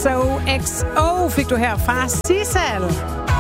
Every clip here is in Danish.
XOXO fik du her fra Sissal.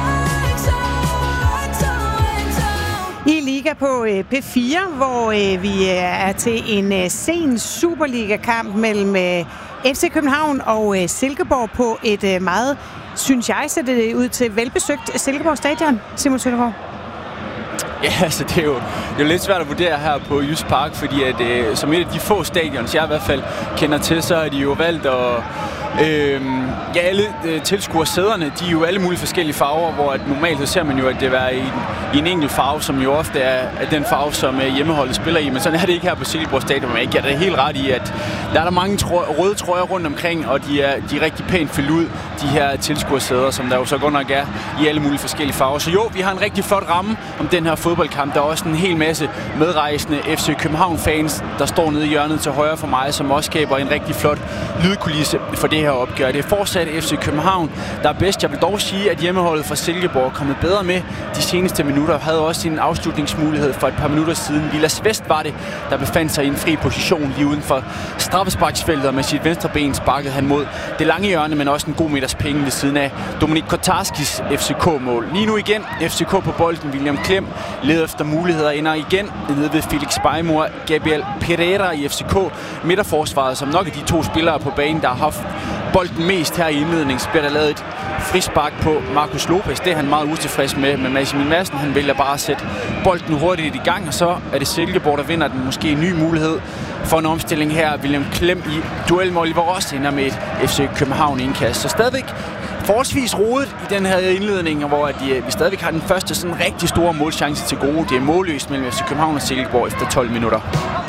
I Liga på P4, hvor vi er til en sen Superliga-kamp mellem FC København og Silkeborg på et meget, synes jeg, ser det ud til velbesøgt Silkeborg Stadion. Simon Søndergaard. Ja, altså det er jo lidt svært at vurdere her på Jysk Park, fordi at, som et af de få stadions, jeg i hvert fald kender til, så er de jo valgt at alle tilskuersæderne, de er jo alle mulige forskellige farver, hvor at normalt så ser man jo, at det er i en enkelt farve, som jo ofte er den farve, som hjemmeholdet spiller i. Men sådan er det ikke her på Silkeborg Stadion. Men jeg giver det helt ret i, at der er mange røde trøjer rundt omkring, og de er rigtig pænt fyldt ud, de her tilskuersæder, som der jo så godt nok er i alle mulige forskellige farver. Så jo, vi har en rigtig flot ramme om den her fodboldkamp. Der er også en hel masse medrejsende FC København-fans, der står nede i hjørnet til højre for mig, som også skaber en rigtig flot lydkulisse for det her opgør. Det er fortsat FC København, der er bedst. Jeg vil dog sige, at hjemmeholdet fra Silkeborg er kommet bedre med de seneste minutter. Havde også en afslutningsmulighed for et par minutter siden. Vilas Vest var det, der befandt sig i en fri position lige uden for straffesparksfeltet, og med sit venstre ben sparkede han mod det lange hjørne, men også en god meters penge ved siden af Dominik Kotarskis FCK-mål. Lige nu igen FCK på bolden. William Klem leder efter muligheder, ender igen nede ved Felix Bejmor, Gabriel Pereira i FCK midterforsvaret, som nok er de to spillere på banen, der har haft bolden mest her i indledningen. Så bliver der lavet et frispark på Marcus Lopez. Det er han meget utilfreds med. Men Maximilian Madsen, han vælger bare at sætte bolden hurtigt i gang, og så er det Silkeborg, der vinder den. Måske en ny mulighed for en omstilling her. William Klem i duel med Oliver Ross ender med et FC København indkast. Så stadigvæk forholdsvis rodet i den her indledning, hvor vi stadigvæk har den første sådan rigtig store målchance til gode. Det er målløst mellem FC København og Silkeborg efter 12 minutter.